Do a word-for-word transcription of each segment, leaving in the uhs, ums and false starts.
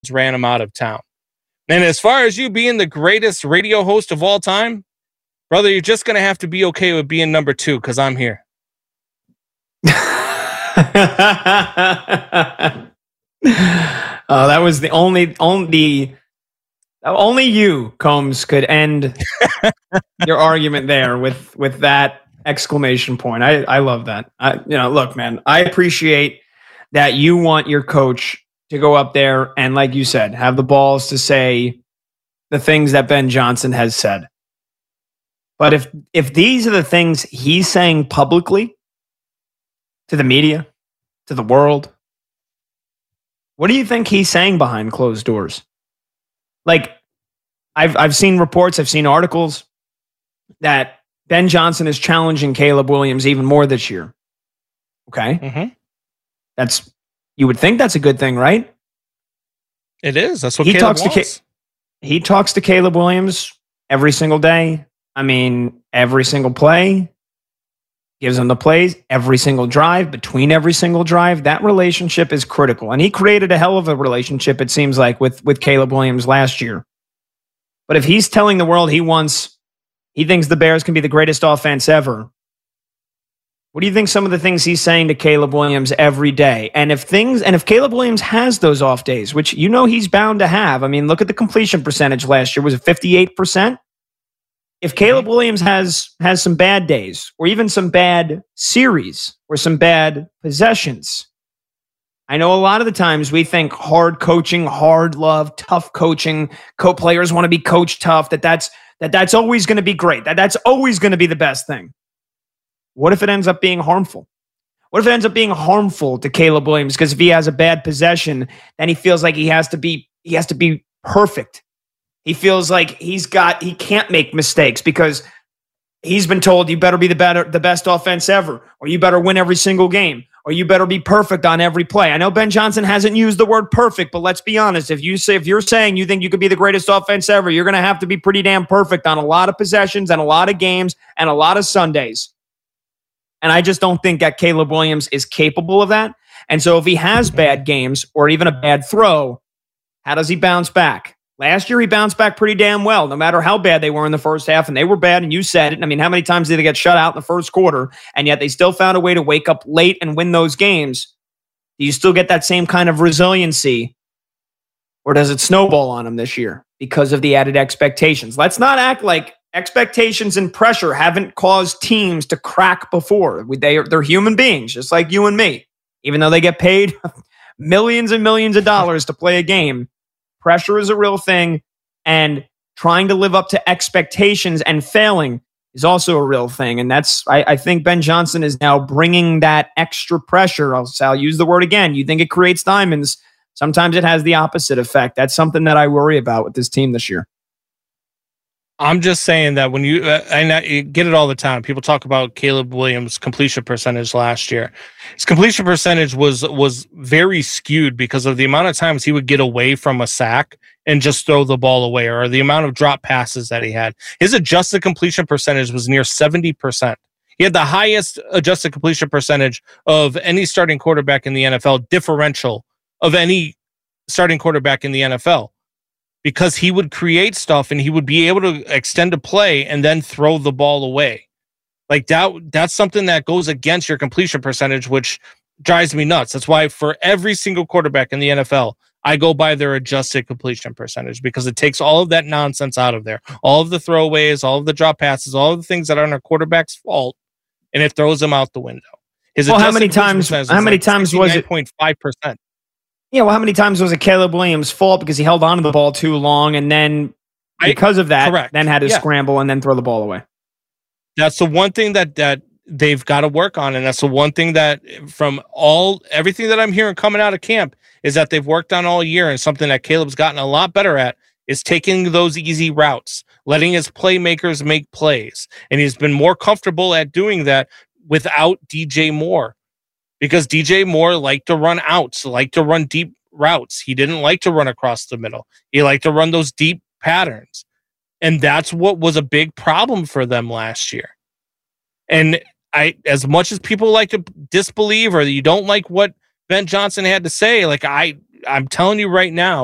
ran him out of town. And as far as you being the greatest radio host of all time, brother, you're just going to have to be okay with being number two because I'm here. Oh, that was the only, only, only you, Combs, could end your argument there with, with that exclamation point. I, I love that. I, you know, look, man, I appreciate that you want your coach to go up there and, like you said, have the balls to say the things that Ben Johnson has said. But if if these are the things he's saying publicly to the media, to the world, what do you think he's saying behind closed doors? Like, I've I've seen reports, I've seen articles that Ben Johnson is challenging Caleb Williams even more this year. Okay? Mm-hmm. That's, you would think that's a good thing, right? It is. That's what he Caleb talks wants. to. He talks to Caleb Williams every single day. I mean, every single play. Gives him the plays every single drive, between every single drive. That relationship is critical. And he created a hell of a relationship, it seems like, with, with Caleb Williams last year. But if he's telling the world he wants, he thinks the Bears can be the greatest offense ever, what do you think some of the things he's saying to Caleb Williams every day? And if things, and if Caleb Williams has those off days, which you know he's bound to have, I mean, look at the completion percentage last year. Was it fifty-eight percent? If Caleb Williams has has some bad days, or even some bad series, or some bad possessions, I know a lot of the times we think hard coaching, hard love, tough coaching, co-players want to be coached tough, that that's, that that's always going to be great, that that's always going to be the best thing. What if it ends up being harmful? What if it ends up being harmful to Caleb Williams? Because if he has a bad possession, then he feels like he has to be he has to be perfect. He feels like he's got he can't make mistakes because he's been told you better be the better the best offense ever, or you better win every single game, or you better be perfect on every play. I know Ben Johnson hasn't used the word perfect, but let's be honest. If you say if you're saying you think you could be the greatest offense ever, you're going to have to be pretty damn perfect on a lot of possessions and a lot of games and a lot of Sundays. And I just don't think that Caleb Williams is capable of that. And so if he has bad games or even a bad throw, how does he bounce back? Last year, he bounced back pretty damn well, no matter how bad they were in the first half. And they were bad, and you said it. I mean, how many times did they get shut out in the first quarter? And yet they still found a way to wake up late and win those games. Do you still get that same kind of resiliency? Or does it snowball on them this year because of the added expectations? Let's not act like expectations and pressure haven't caused teams to crack before. They are, they're human beings, just like you and me. Even though they get paid millions and millions of dollars to play a game, pressure is a real thing, and trying to live up to expectations and failing is also a real thing. And that's, I, I think Ben Johnson is now bringing that extra pressure. I'll, I'll use the word again. You think it creates diamonds. Sometimes it has the opposite effect. That's something that I worry about with this team this year. I'm just saying that when you, uh, and I you get it all the time. People talk about Caleb Williams' completion percentage last year. His completion percentage was was very skewed because of the amount of times he would get away from a sack and just throw the ball away, or the amount of drop passes that he had. His adjusted completion percentage was near seventy percent. He had the highest adjusted completion percentage of any starting quarterback in the N F L, differential of any starting quarterback in the N F L. Because he would create stuff and he would be able to extend a play and then throw the ball away. Like that, that's something that goes against your completion percentage, which drives me nuts. That's why for every single quarterback in the N F L, I go by their adjusted completion percentage, because it takes all of that nonsense out of there. All of the throwaways, all of the drop passes, all of the things that aren't a quarterback's fault, and it throws them out the window. His well, how many times, how many like times was it? nine point five percent. Yeah, well, how many times was it Caleb Williams' fault because he held on to the ball too long, and then because of that, Correct. then had to yeah. scramble and then throw the ball away? That's the one thing that that they've got to work on, and that's the one thing that from all everything that I'm hearing coming out of camp is that they've worked on all year, and something that Caleb's gotten a lot better at is taking those easy routes, letting his playmakers make plays, and he's been more comfortable at doing that without D J Moore. Because D J Moore liked to run outs, liked to run deep routes. He didn't like to run across the middle. He liked to run those deep patterns. And that's what was a big problem for them last year. And I, as much as people like to disbelieve or you don't like what Ben Johnson had to say, like I, I'm telling you right now,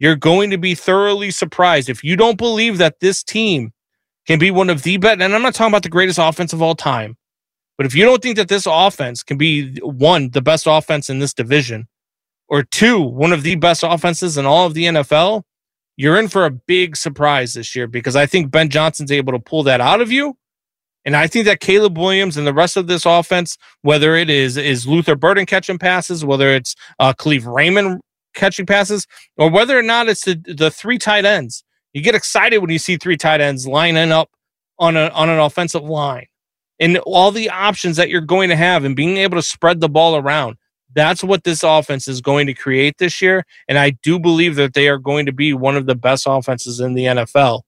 you're going to be thoroughly surprised. If you don't believe that this team can be one of the best, and I'm not talking about the greatest offense of all time, but if you don't think that this offense can be, one, the best offense in this division, or two, one of the best offenses in all of the N F L, you're in for a big surprise this year, because I think Ben Johnson's able to pull that out of you. And I think that Caleb Williams and the rest of this offense, whether it is, is Luther Burden catching passes, whether it's uh, Khalif Raymond catching passes, or whether or not it's the, the three tight ends, you get excited when you see three tight ends lining up on, a, on an offensive line. And all the options that you're going to have and being able to spread the ball around. That's what this offense is going to create this year. And I do believe that they are going to be one of the best offenses in the N F L.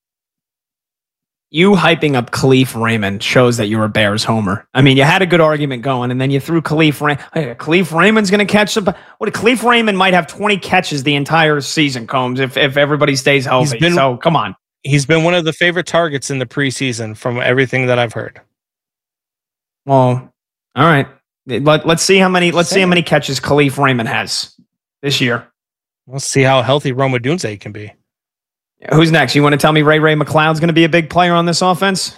You hyping up Khalif Raymond shows that you're a Bears homer. I mean, you had a good argument going, and then you threw Khalif Raymond. Hey, Khalif Raymond's going to catch some. What? Khalif Raymond might have twenty catches the entire season, Combs, if, if everybody stays healthy. Been, so, come on. He's been one of the favorite targets in the preseason from everything that I've heard. Well, all right. Let, let's see how many. Let's see how many catches Khalif Raymond has this year. We'll see how healthy Rome Odunze can be. Who's next? You want to tell me Ray Ray McCloud's going to be a big player on this offense?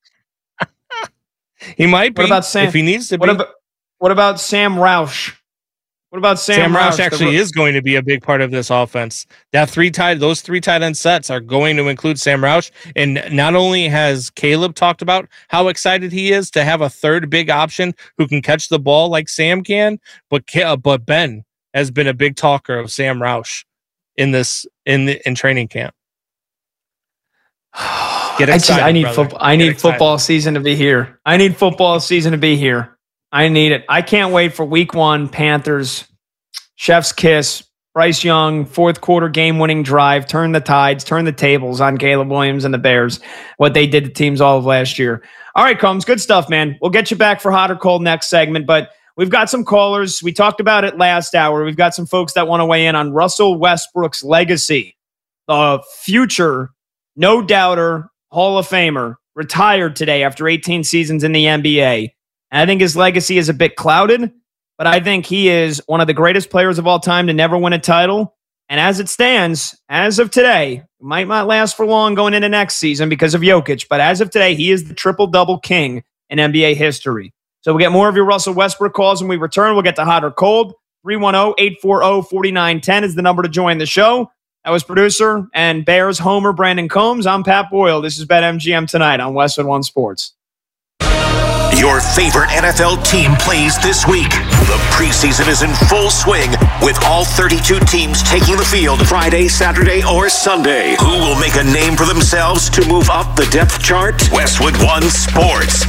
He might be. What about Sam? If he needs to what be. About, what about Sam Roush? What about Sam, Sam Roush? Roush actually the, is going to be a big part of this offense. That three tight, those three tight end sets are going to include Sam Roush. And not only has Caleb talked about how excited he is to have a third big option who can catch the ball like Sam can, but but Ben has been a big talker of Sam Roush in this in the, in training camp. Get excited, I, just, I need football. I need football season to be here. I need football season to be here. I need it. I can't wait for week one. Panthers, chef's kiss, Bryce Young, fourth quarter game winning drive, turn the tides, turn the tables on Caleb Williams and the Bears, what they did to teams all of last year. All right, Combs, good stuff, man. We'll get you back for hot or cold next segment, but we've got some callers. We talked about it last hour. We've got some folks that want to weigh in on Russell Westbrook's legacy, the future, no doubter, Hall of Famer, retired today after eighteen seasons in the N B A. And I think his legacy is a bit clouded, but I think he is one of the greatest players of all time to never win a title. And as it stands, as of today, might not last for long going into next season because of Jokic, but as of today, he is the triple-double king in N B A history. So we'll get more of your Russell Westbrook calls when we return. We'll get to hot or cold. three one zero, eight four zero, four nine one zero is the number to join the show. That was producer and Bears homer Brandon Combs. I'm Pat Boyle. This is BetMGM Tonight on Westwood One Sports. Your favorite N F L team plays this week. The preseason is in full swing with all thirty-two teams taking the field Friday, Saturday, or Sunday. Who will make a name for themselves to move up the depth chart? Westwood One Sports.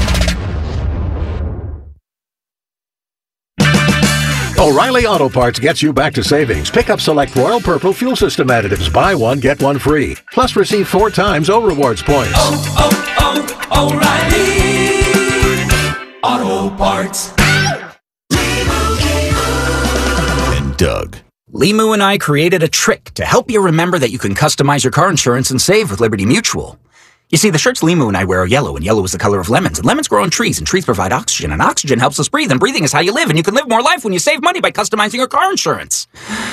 O'Reilly Auto Parts gets you back to savings. Pick up select Royal Purple fuel system additives. Buy one, get one free. Plus receive four times O Rewards points. Oh, oh, oh, O'Reilly Auto Parts. And Doug. Limu and I created a trick to help you remember that you can customize your car insurance and save with Liberty Mutual. You see, the shirts Limu and I wear are yellow, and yellow is the color of lemons, and lemons grow on trees, and trees provide oxygen, and oxygen helps us breathe, and breathing is how you live, and you can live more life when you save money by customizing your car insurance.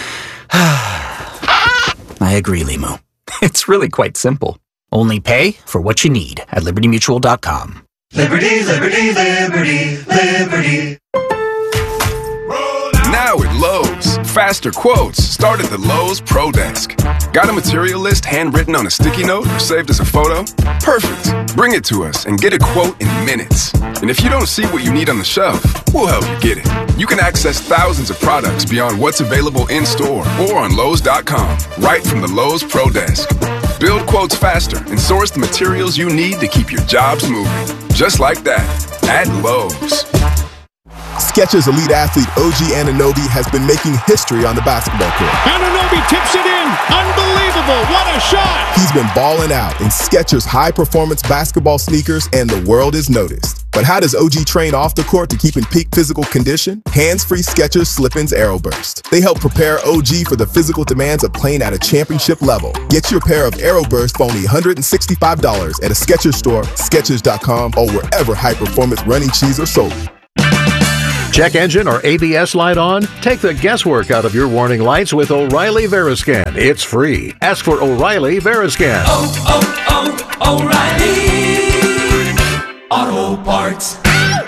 I agree, Limu. It's really quite simple. Only pay for what you need at liberty mutual dot com. Liberty, liberty, liberty, liberty. Now at Lowe's, faster quotes start at the Lowe's Pro Desk. Got a material list handwritten on a sticky note or saved as a photo? Perfect. Bring it to us and get a quote in minutes. And if you don't see what you need on the shelf, we'll help you get it. You can access thousands of products beyond what's available in store or on Lowe's dot com, right from the Lowe's Pro Desk. Build quotes faster and source the materials you need to keep your jobs moving. Just like that, at Lowe's. Skechers elite athlete O G Anunoby has been making history on the basketball court. Anunoby tips it in. Unbelievable. What a shot. He's been balling out in Skechers high-performance basketball sneakers, and the world is noticed. But how does O G train off the court to keep in peak physical condition? Hands-free Skechers Slip-ins Aeroburst. They help prepare O G for the physical demands of playing at a championship level. Get your pair of Aeroburst for only one hundred sixty-five dollars at a Skechers store, Skechers dot com, or wherever high-performance running shoes are sold. Check engine or A B S light on? Take the guesswork out of your warning lights with O'Reilly Veriscan. It's free. Ask for O'Reilly Veriscan. Oh, oh, oh, O'Reilly Auto Parts.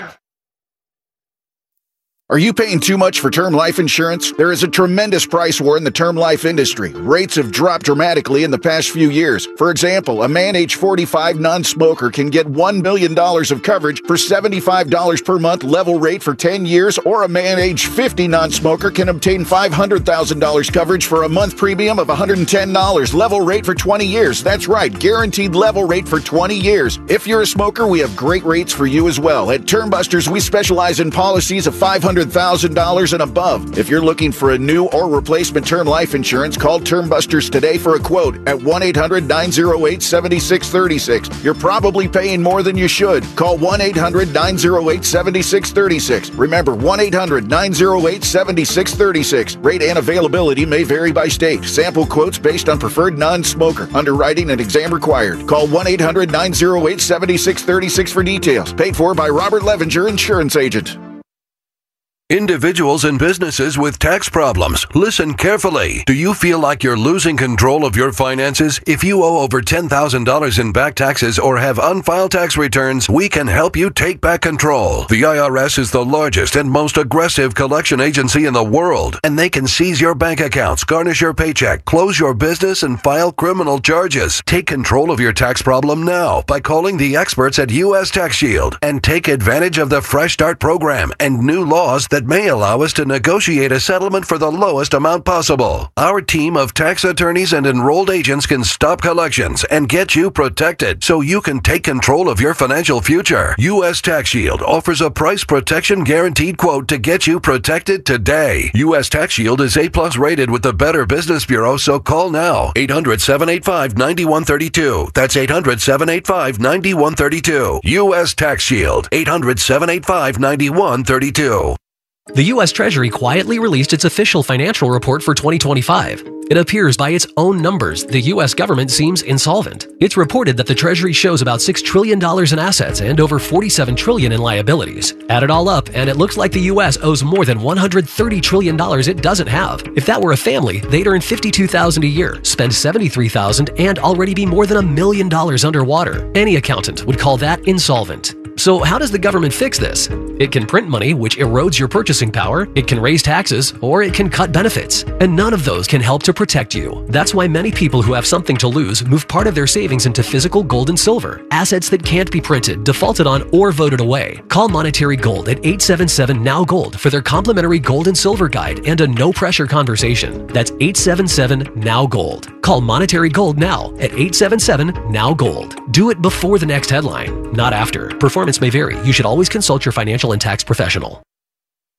Are you paying too much for term life insurance? There is a tremendous price war in the term life industry. Rates have dropped dramatically in the past few years. For example, a man age forty-five non-smoker can get one million dollars of coverage for seventy-five dollars per month level rate for ten years, or a man age fifty non-smoker can obtain five hundred thousand dollars coverage for a month premium of one hundred ten dollars level rate for twenty years. That's right, guaranteed level rate for twenty years. If you're a smoker, we have great rates for you as well. At Term Busters, we specialize in policies of five hundred thousand dollars and above. If you're looking for a new or replacement term life insurance, call Term Busters today for a quote at one eight hundred nine oh eight seven six three six. You're probably paying more than you should. Call one eight hundred nine oh eight seven six three six. Remember, one eight hundred nine oh eight seven six three six. Rate and availability may vary by state. Sample quotes based on preferred non-smoker. Underwriting and exam required. Call one eight hundred nine oh eight seven six three six for details. Paid for by Robert Levinger, Insurance Agent. Individuals and businesses with tax problems, listen carefully. Do you feel like you're losing control of your finances? If you owe over ten thousand dollars in back taxes or have unfiled tax returns, we can help you take back control. The I R S is the largest and most aggressive collection agency in the world, and they can seize your bank accounts, garnish your paycheck, close your business, and file criminal charges. Take control of your tax problem now by calling the experts at U S Tax Shield and take advantage of the Fresh Start program and new laws that may allow us to negotiate a settlement for the lowest amount possible. Our team of tax attorneys and enrolled agents can stop collections and get you protected so you can take control of your financial future. U S Tax Shield offers a price protection guaranteed quote to get you protected today. U S Tax Shield is A plus rated with the Better Business Bureau, so call now. eight hundred seven eight five nine one three two. That's eight hundred seven eight five nine one three two. U S Tax Shield. eight hundred seven eight five nine one three two. The U S Treasury quietly released its official financial report for twenty twenty-five. It appears by its own numbers, the U S government seems insolvent. It's reported that the Treasury shows about six trillion dollars in assets and over forty-seven trillion dollars in liabilities. Add it all up, and it looks like the U S owes more than one hundred thirty trillion dollars it doesn't have. If that were a family, they'd earn fifty-two thousand dollars a year, spend seventy-three thousand dollars, and already be more than a million dollars underwater. Any accountant would call that insolvent. So how does the government fix this? It can print money, which erodes your purchasing power, it can raise taxes, or it can cut benefits. And none of those can help to protect you. That's why many people who have something to lose move part of their savings into physical gold and silver, assets that can't be printed, defaulted on, or voted away. Call Monetary Gold at eight seven seven N O W Gold for their complimentary gold and silver guide and a no-pressure conversation. That's eight seven seven N O W Gold. Call Monetary Gold now at eight seven seven N O W Gold. Do it before the next headline, not after. Performance may vary. You should always consult your financial and tax professional.